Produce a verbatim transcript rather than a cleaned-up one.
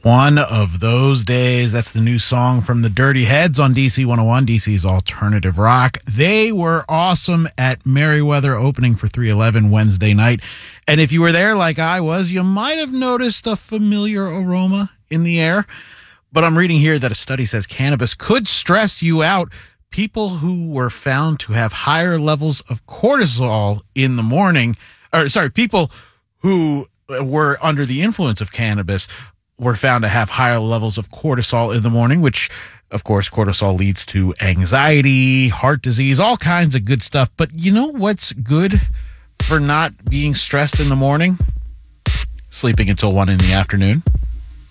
One of those days. That's the new song from the Dirty Heads on D C one oh one, D C's alternative rock. They were awesome at Merriweather opening for three eleven Wednesday night. And if you were there like I was, you might have noticed a familiar aroma in the air. But I'm reading here that a study says cannabis could stress you out. People who were found to have higher levels of cortisol in the morning, or sorry, people who were under the influence of cannabis were found to have higher levels of cortisol in the morning, which, of course, cortisol leads to anxiety, heart disease, all kinds of good stuff. But you know what's good for not being stressed in the morning? Sleeping until one in the afternoon.